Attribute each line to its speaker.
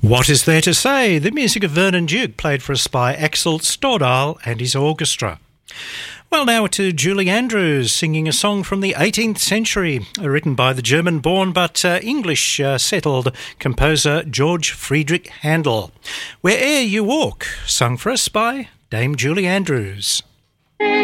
Speaker 1: What is there to say? The music of Vernon Duke, played for us by Axel Stordahl and his orchestra. Well, now to Julie Andrews singing a song from the 18th century, written by the German-born but English-settled composer George Friedrich Handel. Where'er You Walk, sung for us by Dame Julie Andrews.